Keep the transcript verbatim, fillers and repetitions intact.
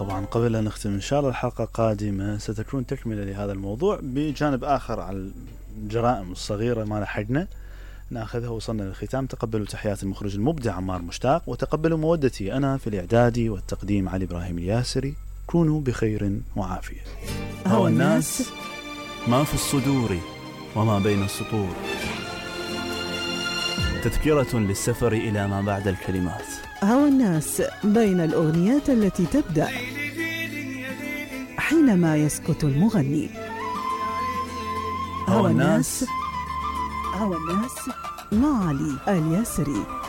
طبعا قبل أن نختم إن شاء الله الحلقة قادمة ستكون تكملة لهذا الموضوع بجانب آخر على الجرائم الصغيرة ما لحقنا نأخذها. وصلنا للختام. تقبلوا تحيات المخرج المبدع عمار مشتاق، وتقبلوا مودتي أنا في الإعداد والتقديم علي إبراهيم الياسري. كونوا بخير وعافية. هوى الناس ما في الصدور وما بين السطور، تذكرة للسفر إلى ما بعد الكلمات. هوى الناس بين الأغنيات التي تبدأ حينما يسكت المغني. هوى الناس هوى الناس مع علي الياسري.